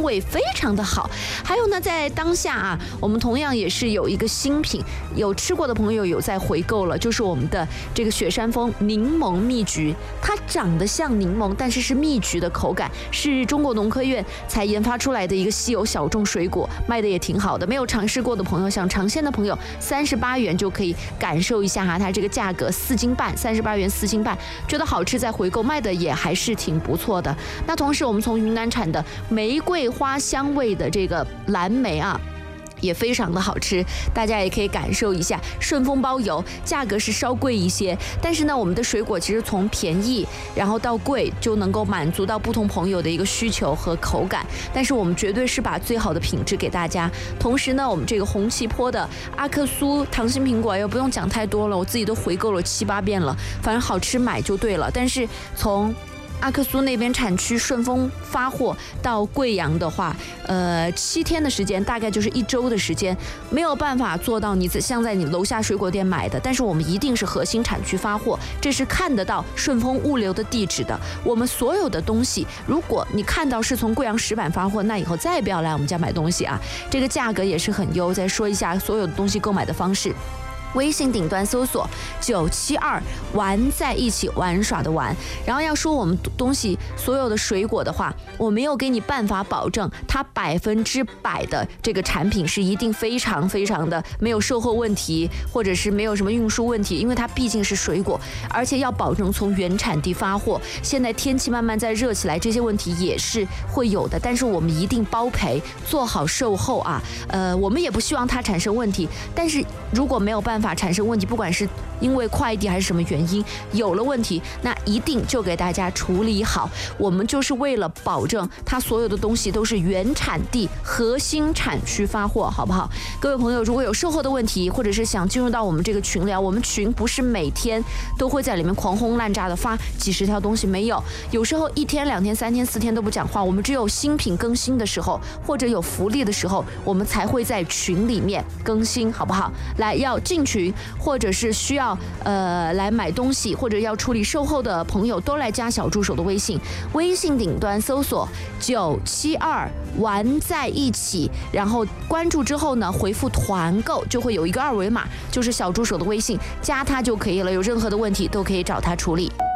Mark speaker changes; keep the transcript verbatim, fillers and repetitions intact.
Speaker 1: 味非常的好。还有呢，在当下啊，我们同样也是有一个新品，有吃过的朋友有在回购了，就是我们的这个雪山峰柠檬蜜橘，它长得像柠檬，但是是蜜橘的口感，是中国农科院才研发出来的一个稀有小众水果，卖的也挺好的。没有尝试过的朋友，想尝鲜的朋友，三十八元就可以感受一下哈，它这个价格四斤半，三十八元四斤半，觉得好吃再回购，卖的也还是挺不错的。那同时，我们从云南产的玫瑰花香味的这个蓝莓啊，也非常的好吃，大家也可以感受一下。顺丰包邮，价格是稍贵一些，但是呢，我们的水果其实从便宜然后到贵，就能够满足到不同朋友的一个需求和口感。但是我们绝对是把最好的品质给大家。同时呢，我们这个红旗坡的阿克苏糖心苹果，又不用讲太多了，我自己都回购了七八遍了，反正好吃买就对了。但是从阿克苏那边产区顺丰发货到贵阳的话，呃，七天的时间，大概就是一周的时间，没有办法做到你像在你楼下水果店买的，但是我们一定是核心产区发货，这是看得到顺丰物流的地址的。我们所有的东西，如果你看到是从贵阳石板发货，那以后再也不要来我们家买东西啊，这个价格也是很优。再说一下所有的东西购买的方式。微信顶端搜索九七二玩在一起，玩耍的玩。然后要说我们东西所有的水果的话，我没有给你办法保证它百分之百的这个产品是一定非常非常的没有售后问题，或者是没有什么运输问题，因为它毕竟是水果，而且要保证从原产地发货。现在天气慢慢在热起来，这些问题也是会有的，但是我们一定包赔，做好售后啊。呃，我们也不希望它产生问题，但是如果没有办法产生问题，不管是因为快递还是什么原因有了问题，那一定就给大家处理好。我们就是为了保证它所有的东西都是原产地核心产区发货，好不好？各位朋友，如果有售后的问题，或者是想进入到我们这个群聊，我们群不是每天都会在里面狂轰滥炸的发几十条东西，没有，有时候一天两天三天四天都不讲话，我们只有新品更新的时候，或者有福利的时候，我们才会在群里面更新，好不好？来，要进群或者是需要呃来买东西或者要处理售后的朋友，都来加小助手的微信，微信顶端搜索九七二玩在一起，然后关注之后呢，回复团购就会有一个二维码，就是小助手的微信，加他就可以了，有任何的问题都可以找他处理。